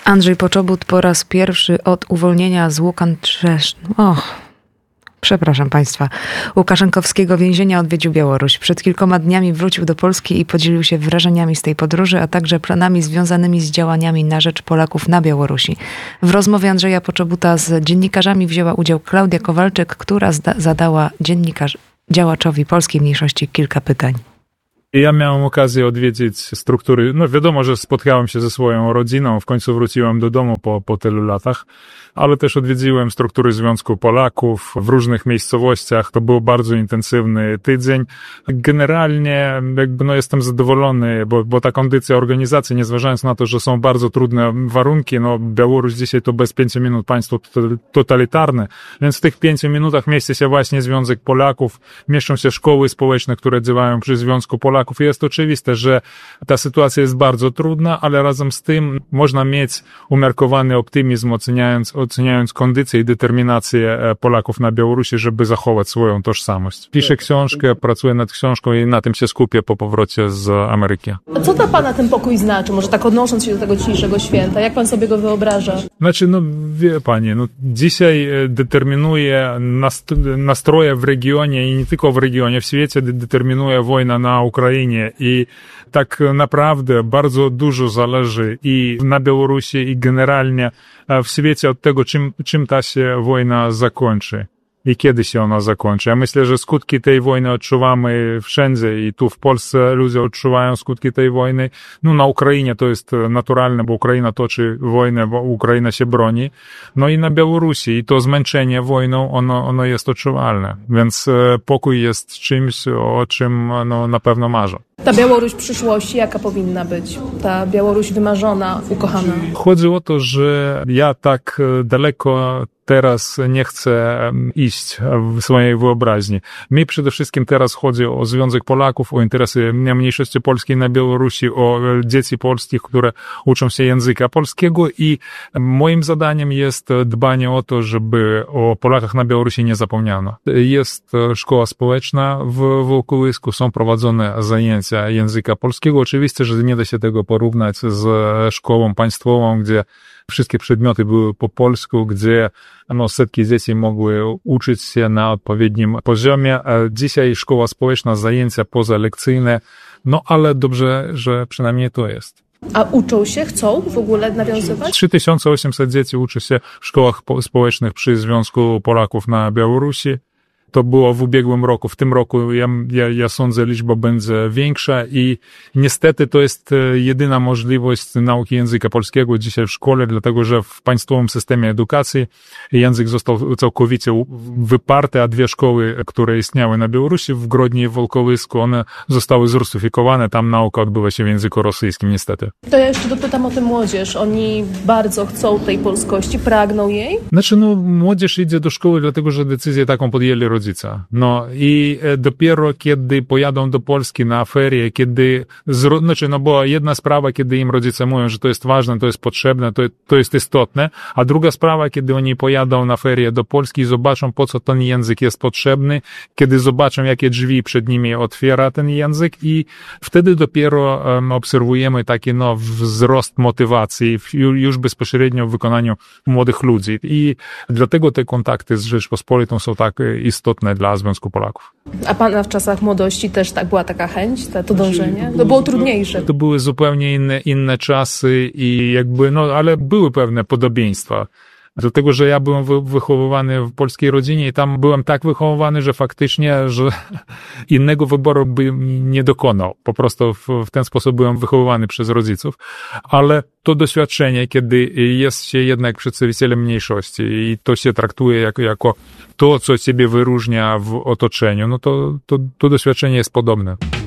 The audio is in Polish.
Andrzej Poczobut po raz pierwszy od uwolnienia z Przepraszam Państwa. Łukaszenkowskiego więzienia odwiedził Białoruś. Przed kilkoma dniami wrócił do Polski i podzielił się wrażeniami z tej podróży, a także planami związanymi z działaniami na rzecz Polaków na Białorusi. W rozmowie Andrzeja Poczobuta z dziennikarzami wzięła udział Klaudia Kowalczyk, która zadała działaczowi polskiej mniejszości kilka pytań. Ja miałem okazję odwiedzić struktury, wiadomo, że spotkałem się ze swoją rodziną, w końcu wróciłem do domu po tylu latach, ale też odwiedziłem struktury Związku Polaków w różnych miejscowościach. To był bardzo intensywny tydzień. Generalnie jestem zadowolony, bo ta kondycja organizacji, nie zważając na to, że są bardzo trudne warunki, Białoruś dzisiaj to bez 5 minut państwo totalitarne, więc w tych 5 minutach mieści się właśnie Związek Polaków, mieszczą się szkoły społeczne, które działają przy Związku Polaków. Jest oczywiste, że ta sytuacja jest bardzo trudna, ale razem z tym można mieć umiarkowany optymizm, oceniając kondycję i determinację Polaków na Białorusi, żeby zachować swoją tożsamość. Piszę książkę, pracuję nad książką i na tym się skupię po powrocie z Ameryki. A co dla pana ten pokój znaczy? Może tak odnosząc się do tego dzisiejszego święta, jak pan sobie go wyobraża? Wie pani, dzisiaj determinuje nastroje w regionie i nie tylko w regionie, w świecie determinuje wojna na Ukrainie i tak naprawdę bardzo dużo zależy i na Białorusi i generalnie w świecie od tego, czym ta się wojna zakończy i kiedy się ona zakończy. Ja myślę, że skutki tej wojny odczuwamy wszędzie i tu w Polsce ludzie odczuwają skutki tej wojny. Na Ukrainie to jest naturalne, bo Ukraina toczy wojnę, bo Ukraina się broni. I na Białorusi i to zmęczenie wojną, ono jest odczuwalne. Więc pokój jest czymś, o czym na pewno marzę. Ta Białoruś przyszłości, jaka powinna być? Ta Białoruś wymarzona, ukochana? Chodzi o to, że ja tak daleko teraz nie chcę iść w swojej wyobraźni. Mi przede wszystkim teraz chodzi o Związek Polaków, o interesy mniejszości polskiej na Białorusi, o dzieci polskich, które uczą się języka polskiego i moim zadaniem jest dbanie o to, żeby o Polakach na Białorusi nie zapomniano. Jest szkoła społeczna w Wołkołysku, są prowadzone zajęcia języka polskiego. Oczywiście, że nie da się tego porównać z szkołą państwową, gdzie wszystkie przedmioty były po polsku, gdzie setki dzieci mogły uczyć się na odpowiednim poziomie. Dzisiaj szkoła społeczna, zajęcia pozalekcyjne, ale dobrze, że przynajmniej to jest. A uczą się, chcą w ogóle nawiązywać? 3800 dzieci uczy się w szkołach społecznych przy Związku Polaków na Białorusi. To było w ubiegłym roku. W tym roku ja sądzę, liczba będzie większa i niestety to jest jedyna możliwość nauki języka polskiego dzisiaj w szkole, dlatego że w państwowym systemie edukacji język został całkowicie wyparty, a 2 szkoły, które istniały na Białorusi, w Grodnie i w Wołkołysku, one zostały zrusyfikowane. Tam nauka odbywa się w języku rosyjskim, niestety. To ja jeszcze dopytam o tę młodzież. Oni bardzo chcą tej polskości, pragną jej? Młodzież idzie do szkoły, dlatego że decyzję taką podjęli rodzice. I dopiero kiedy pojadą do Polski na ferie, była jedna sprawa, kiedy im rodzice mówią, że to jest ważne, to jest potrzebne, to jest istotne, a druga sprawa, kiedy oni pojadą na ferie do Polski i zobaczą, po co ten język jest potrzebny, kiedy zobaczą, jakie drzwi przed nimi otwiera ten język i wtedy dopiero obserwujemy taki wzrost motywacji już bezpośrednio w wykonaniu młodych ludzi i dlatego te kontakty z Rzeczpospolitą są tak istotne dla Związku Polaków. A pana w czasach młodości też była taka chęć, to dążenie? To było trudniejsze. To były zupełnie inne czasy i ale były pewne podobieństwa. Dlatego, że ja byłem wychowywany w polskiej rodzinie i tam byłem tak wychowywany, że faktycznie, że innego wyboru bym nie dokonał. Po prostu w ten sposób byłem wychowywany przez rodziców. Ale to doświadczenie, kiedy jest się jednak przedstawicielem mniejszości i to się traktuje jako to, co ciebie wyróżnia w otoczeniu, to doświadczenie jest podobne.